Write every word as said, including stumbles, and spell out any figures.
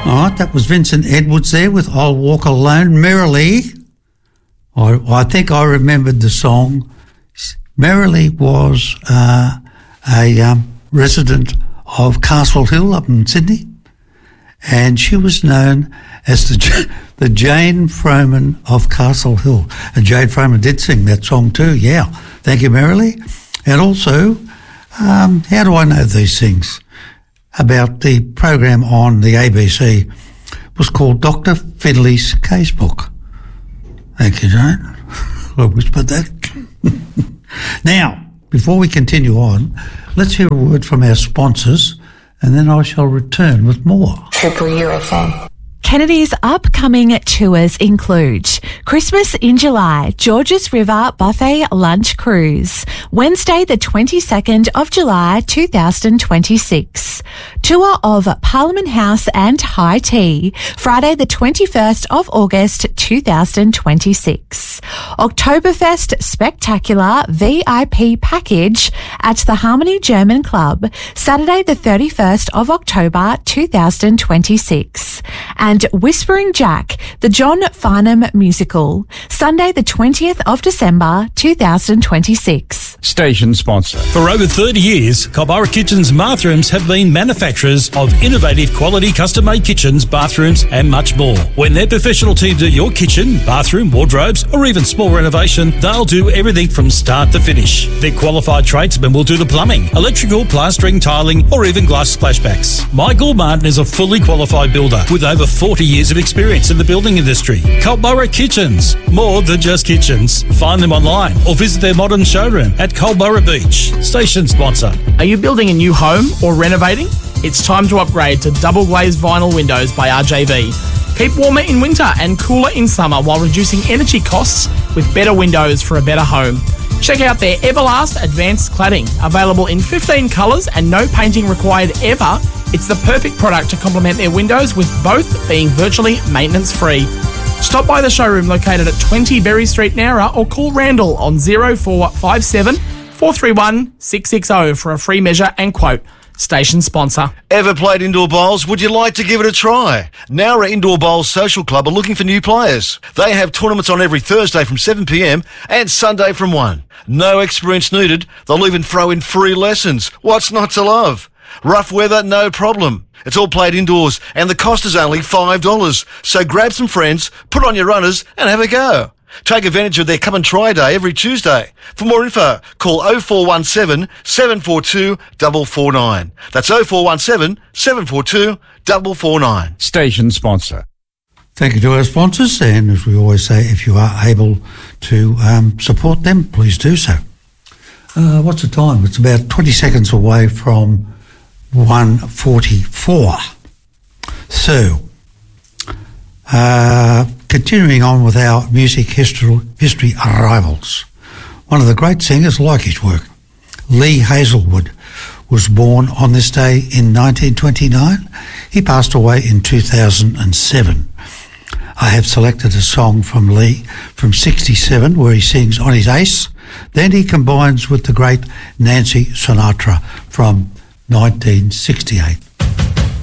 All right, that was Vincent Edwards there with I'll Walk Alone. Merrily, I, I think I remembered the song. Merrily was uh, a um, resident of Castle Hill up in Sydney, and she was known as the the Jane Froman of Castle Hill. And Jane Froman did sing that song too, yeah. Thank you, Merrily. And also, um, how do I know these things? About the program on the A B C was called Doctor Fiddley's Casebook. Thank you, Jane. I whispered that. Now, before we continue on, let's hear a word from our sponsors, and then I shall return with more. Triple U F M. Kennedy's upcoming tours include Christmas in July, Georges River Buffet Lunch Cruise, Wednesday the twenty-second of July two thousand twenty-six. Tour of Parliament House and High Tea, Friday the twenty-first of August two thousand twenty-six. Oktoberfest Spectacular V I P Package at the Harmony German Club, Saturday the thirty-first of October two thousand twenty-six. And Whispering Jack, the John Farnham Musical, Sunday the twentieth of December two thousand twenty-six. Station sponsor. For over thirty years, Culburra Kitchens Bathrooms have been manufacturers of innovative quality custom-made kitchens, bathrooms and much more. When their professional team do your kitchen, bathroom, wardrobes or even small renovation, they'll do everything from start to finish. Their qualified tradesmen will do the plumbing, electrical, plastering, tiling or even glass splashbacks. Michael Martin is a fully qualified builder with over forty years of experience in the building industry. Culburra Kitchens, more than just kitchens. Find them online or visit their modern showroom at Culburra Beach. Station sponsor. Are you building a new home or renovating? It's time to upgrade to double glazed vinyl windows by R J V. Keep warmer in winter and cooler in summer while reducing energy costs with better windows for a better home. Check out their Everlast Advanced Cladding, available in fifteen colours and no painting required ever. It's the perfect product to complement their windows, with both being virtually maintenance free. Stop by the showroom located at twenty Berry Street, Nowra, or call Randall on zero four five seven, four three one, six six zero for a free measure and quote. Station sponsor. Ever played indoor bowls? Would you like to give it a try? Nowra Indoor Bowls Social Club are looking for new players. They have tournaments on every Thursday from seven p m and Sunday from one. No experience needed. They'll even throw in free lessons. What's not to love? Rough weather, no problem. It's all played indoors and the cost is only five dollars. So grab some friends, put on your runners and have a go. Take advantage of their come and try day every Tuesday. For more info, call oh four one seven, seven four two, four four nine. That's oh four one seven, seven four two, four four nine. Station sponsor. Thank you to our sponsors, and as we always say, if you are able to um, support them, please do so. Uh, what's the time? It's about twenty seconds away from one forty-four. So, uh, continuing on with our music history, history arrivals. One of the great singers, like his work, Lee Hazelwood, was born on this day in nineteen twenty-nine. He passed away in two thousand seven. I have selected a song from Lee from sixty-seven where he sings on his Ace. Then he combines with the great Nancy Sinatra from nineteen sixty-eight.